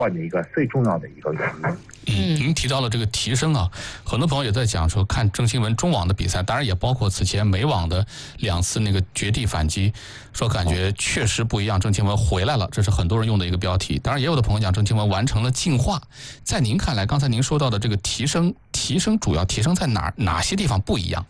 换的一个最重要的一个原因。 您提到了这个提升啊，很多朋友也在讲说，看郑钦文中网的比赛，当然也包括此前美网的2次那个绝地反击，说感觉确实不一样，郑钦文回来了，这是很多人用的一个标题。当然，也有的朋友讲郑钦文完成了进化。在您看来，刚才您说到的这个提升主要提升在哪些地方不一样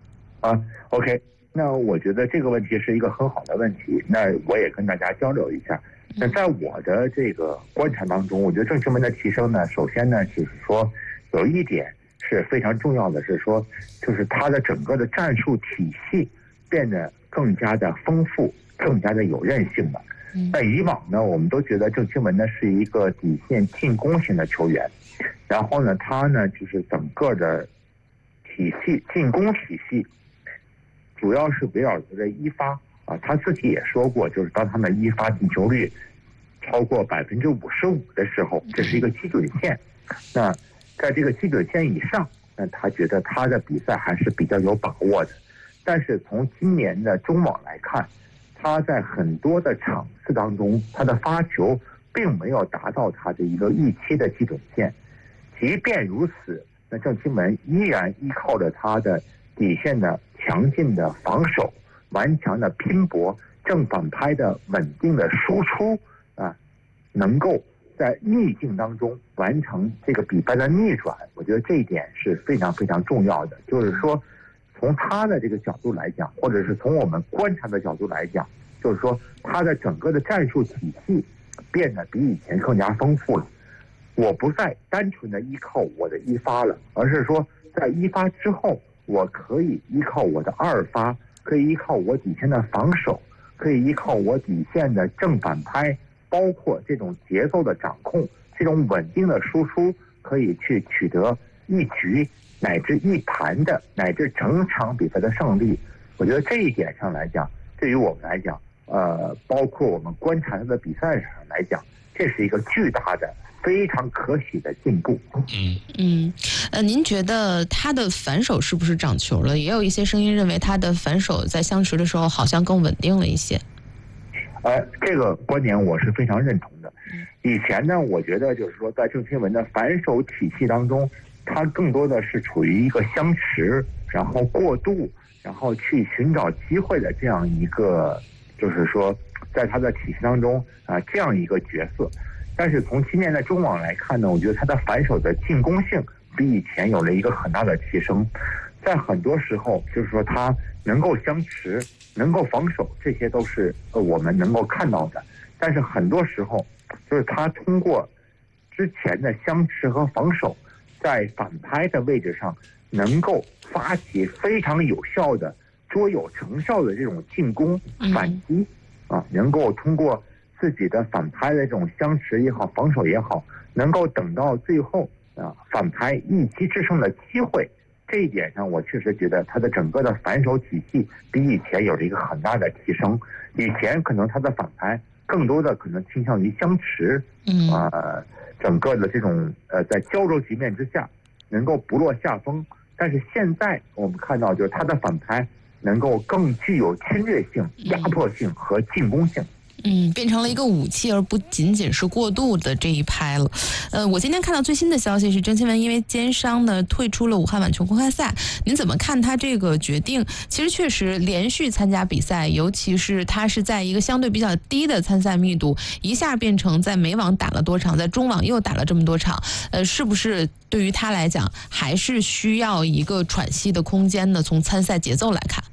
？OK， 那我觉得这个问题是一个很好的问题，那我也跟大家交流一下。那在我的这个观察当中，我觉得郑钦文的提升呢，首先呢就是说有一点是非常重要的，是说就是他的整个的战术体系变得更加的丰富，更加的有韧性了。在以往呢，我们都觉得郑钦文呢是一个底线进攻型的球员，然后呢，他呢就是整个的体系进攻体系主要是围绕着一发啊，他自己也说过，就是当他们一发进球率超过55%的时候，这是一个基准线。那在这个基准线以上，那他觉得他的比赛还是比较有把握的。但是从今年的中网来看，他在很多的场次当中，他的发球并没有达到他的一个预期的基准线。即便如此，那郑钦文依然依靠着他的底线的强劲的防守、顽强的拼搏、正反拍的稳定的输出啊，能够在逆境当中完成这个比赛的逆转。我觉得这一点是非常非常重要的。就是说，从他的这个角度来讲，或者是从我们观察的角度来讲，就是说他的整个的战术体系变得比以前更加丰富了。我不再单纯的依靠我的一发了，而是说在一发之后，我可以依靠我的二发，可以依靠我底线的防守，可以依靠我底线的正反拍，包括这种节奏的掌控，这种稳定的输出，可以去取得一局乃至一盘的乃至整场比赛的胜利。我觉得这一点上来讲，对于我们来讲，包括我们观察他的比赛上来讲，这是一个巨大的、非常可喜的进步。 您觉得他的反手是不是长球了？也有一些声音认为他的反手在相持的时候好像更稳定了一些。 这个观点我是非常认同的。以前呢，我觉得就是说，在郑钦文的反手体系当中，他更多的是处于一个相持，然后过渡，然后去寻找机会的这样一个，就是说，在他的体系当中这样一个角色。但是从今年的中网来看呢，我觉得他的反手的进攻性比以前有了一个很大的提升。在很多时候，就是说他能够相持，能够防守，这些都是我们能够看到的。但是很多时候，就是他通过之前的相持和防守，在反拍的位置上，能够发起非常有效的、卓有成效的这种进攻反击能够通过自己的反拍的这种相持也好，防守也好，能够等到最后反拍一击制胜的机会。这一点上，我确实觉得他的整个的反手体系比以前有了一个很大的提升。以前可能他的反拍更多的可能倾向于相持，整个的这种在胶着局面之下能够不落下风。但是现在我们看到，就是他的反拍能够更具有侵略性、压迫性和进攻性。 变成了一个武器，而不仅仅是过度的这一拍了。我今天看到最新的消息是，郑钦文因为肩伤呢退出了武汉网球公开赛。您怎么看他这个决定？其实确实连续参加比赛，尤其是他是在一个相对比较低的参赛密度，一下变成在美网打了多场，在中网又打了这么多场，是不是对于他来讲还是需要一个喘息的空间呢？从参赛节奏来看。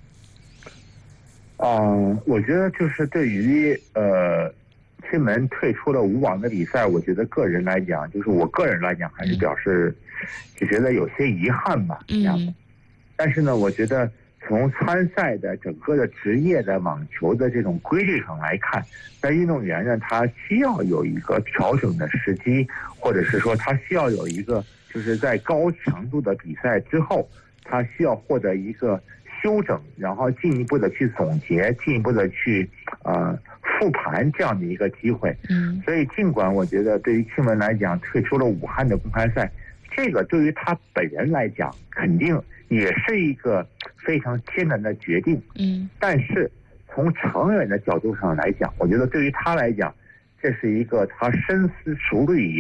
我觉得就是对于钦文退出了武网的比赛，我觉得个人来讲，就是我个人来讲，还是表示就觉得有些遗憾吧。但是呢，我觉得从参赛的整个的职业的网球的这种规律上来看，那运动员呢，他需要有一个调整的时机，或者是说他需要有一个就是在高强度的比赛之后，他需要获得一个修整，然后进一步的去总结，进一步的去复盘这样的一个机会。所以尽管我觉得对于钦文来讲退出了武汉的公开赛，这个对于他本人来讲肯定也是一个非常艰难的决定。但是从长远的角度上来讲，我觉得对于他来讲，这是一个他深思熟虑